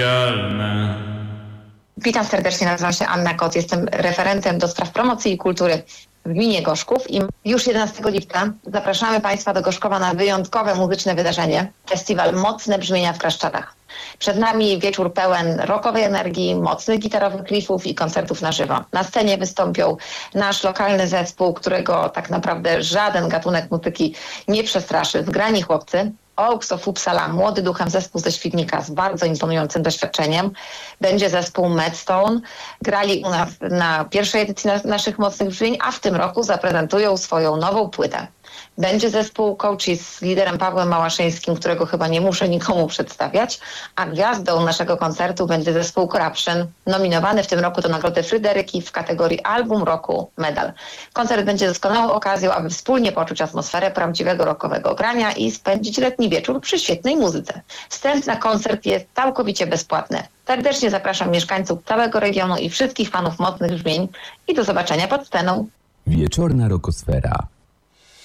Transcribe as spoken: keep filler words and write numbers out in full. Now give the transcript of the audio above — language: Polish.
Witam serdecznie, nazywam się Anna Kot, jestem referentem do spraw promocji i kultury w gminie Gorzków i już jedenastego lipca zapraszamy Państwa do Gorzkowa na wyjątkowe muzyczne wydarzenie, festiwal Mocne Brzmienia w Kraszczadach. Przed nami wieczór pełen rockowej energii, mocnych gitarowych riffów i koncertów na żywo. Na scenie wystąpią nasz lokalny zespół, którego tak naprawdę żaden gatunek muzyki nie przestraszy. Zgrani chłopcy. Oaks of Uppsala, młody duchem zespół ze Świdnika z bardzo imponującym doświadczeniem. Będzie zespół Madstone. Grali u nas na pierwszej edycji na, naszych mocnych brzmień, a w tym roku zaprezentują swoją nową płytę. Będzie zespół Coaches z liderem Pawłem Małaszyńskim, którego chyba nie muszę nikomu przedstawiać, a gwiazdą naszego koncertu będzie zespół Corruption, nominowany w tym roku do Nagrody Fryderyki w kategorii Album Roku Medal. Koncert będzie doskonałą okazją, aby wspólnie poczuć atmosferę prawdziwego rockowego grania i spędzić letni wieczór przy świetnej muzyce. Wstęp na koncert jest całkowicie bezpłatny. Serdecznie zapraszam mieszkańców całego regionu i wszystkich fanów mocnych brzmień i do zobaczenia pod sceną. Wieczorna Rokosfera.